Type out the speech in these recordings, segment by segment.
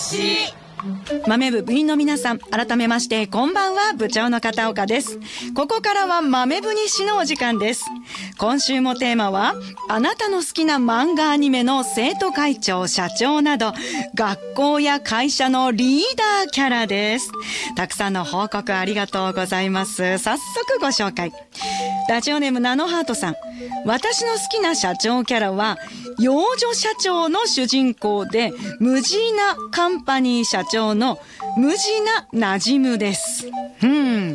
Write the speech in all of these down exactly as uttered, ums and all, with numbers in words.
し豆部部員の皆さん、改めましてこんばんは、部長の片岡です。ここからは豆部日誌のお時間です。今週もテーマは、あなたの好きな漫画アニメの生徒会長、社長など学校や会社のリーダーキャラです。たくさんの報告ありがとうございます。早速ご紹介。ラジオネームナノハートさん、私の好きな社長キャラは幼女社長の主人公で、無地なカンパニー社長の無地な馴染むです。うん。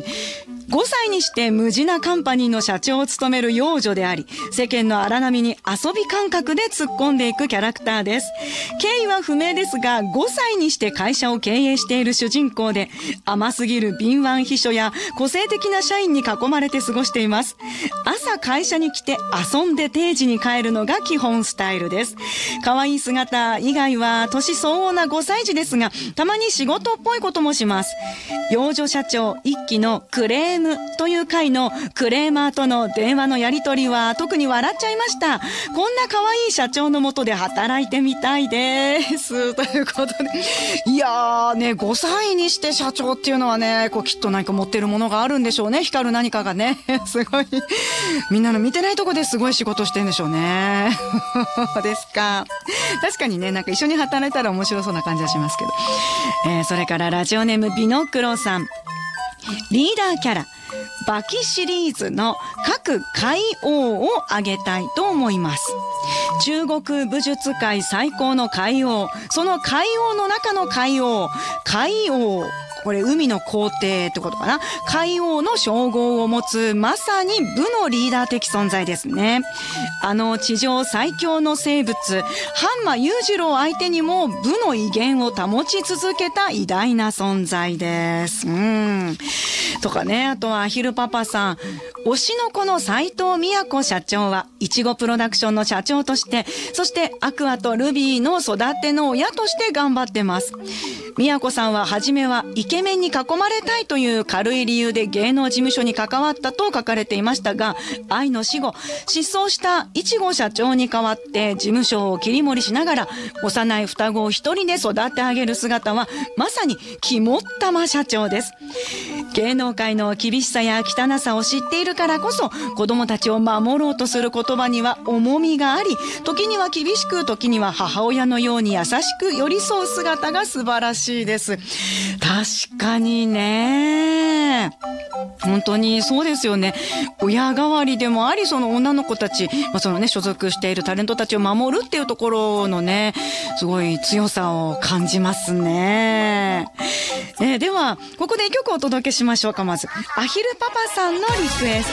ごさいにして無地なカンパニーの社長を務める幼女であり、世間の荒波に遊び感覚で突っ込んでいくキャラクターです。経緯は不明ですが、ごさいにして会社を経営している主人公で、甘すぎる敏腕秘書や個性的な社員に囲まれて過ごしています。朝会社に来て遊んで定時に帰るのが基本スタイルです。可愛い姿以外は年相応なごさい児ですが、たまに仕事っぽいこともします。幼女社長一期のクレームという回のクレーマーとの電話のやり取りは特に笑っちゃいました。こんな可愛い社長の下で働いてみたいですということで、いやーね、ごさいにして社長っていうのはね、こうきっと何か持ってるものがあるんでしょうね。光る何かがね、すごいみんなの見てないとこですごい仕事してんでしょうね。ですか。確かにね、なんか一緒に働いたら面白そうな感じはしますけど、えー、それからラジオネームビノクロさん、リーダーキャラバキシリーズの各海王を挙げたいと思います。中国武術界最高の海王、その海王の中の海王、海王、これ海の皇帝ってことかな。海王の称号を持つ、まさに部のリーダー的存在ですね。あの地上最強の生物半間裕次郎相手にも部の威厳を保ち続けた偉大な存在です。うんとかね。あとはアヒルパパさん、推しの子の斉藤美子社長はいちごプロダクションの社長として、そしてアクアとルビーの育ての親として頑張ってます。美子さんは初めはイケメンに囲まれたいという軽い理由で芸能事務所に関わったと書かれていましたが、愛の死後失踪したいちご社長に代わって事務所を切り盛りしながら幼い双子を一人で育て上げる姿はまさに肝っ玉社長です。芸能界の厳しさや汚さを知っているからこそ、子供たちを守ろうとする言葉には重みがあり、時には厳しく、時には母親のように優しく寄り添う姿が素晴らしいです。確かにね、本当にそうですよね。親代わりでもあり、その女の子たち、まあ、そのね、所属しているタレントたちを守るっていうところのね、すごい強さを感じますね。えー、ではここで一曲お届けしましょうか。まずアヒルパパさんのリクエスト。